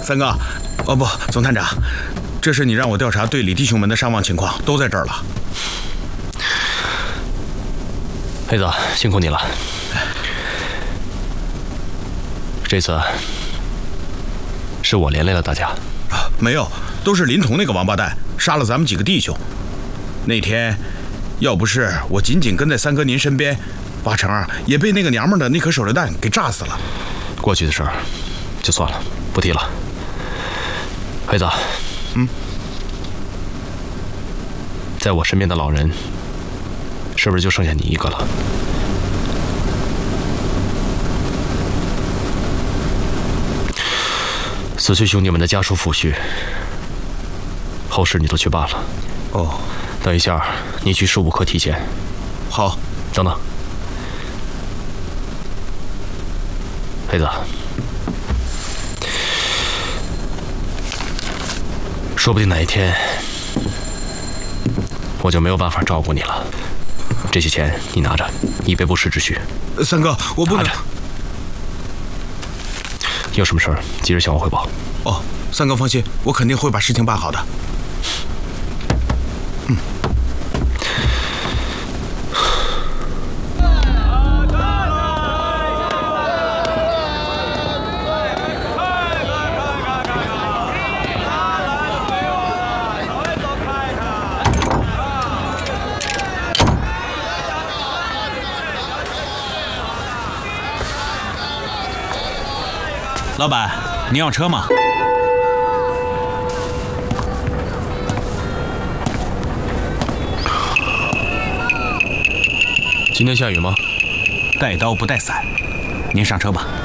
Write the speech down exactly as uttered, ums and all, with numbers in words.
三哥，哦不，总探长，这是你让我调查队里弟兄们的伤亡情况，都在这儿了。 黑子，辛苦你了。这次是我连累了大家。 啊，没有，都是林童那个王八蛋杀了咱们几个弟兄。那天，要不是我紧紧跟在三哥您身边，八成啊也被那个娘们的那颗手榴弹给炸死了。 过去的事儿就算了，不提了。黑子， 嗯， 在我身边的老人，是不是就剩下你一个了？死去兄弟们的家属抚恤，后事你都去办了。 哦， 等一下你去事务科体检。 好。 等等，黑子，说不定哪一天我就没有办法照顾你了。这些钱你拿着，以备不时之需。 三哥，我不能。 有什么事儿，及时向我汇报。 哦，三哥放心，我肯定会把事情办好的。嗯。老板，您要车吗？ 今天下雨吗？ 带刀不带伞，您上车吧。